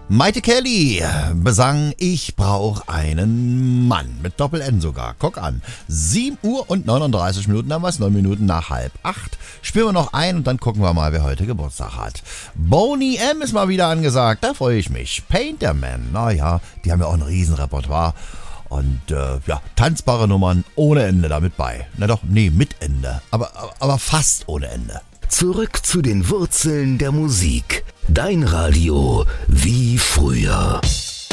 Maite Kelly besang Ich brauch einen Mann. Mit Doppel-N sogar. Guck an. 7 Uhr und 39 Minuten haben wir es. 9 Minuten nach 7:30. Spielen wir noch ein und dann gucken wir mal, wer heute Geburtstag hat. Boney M. ist mal wieder angesagt. Da freue ich mich. Painterman. Naja, die haben ja auch ein Riesenrepertoire. Und tanzbare Nummern ohne Ende damit bei. Mit Ende. Aber fast ohne Ende. Zurück zu den Wurzeln der Musik. Dein Radio wie früher.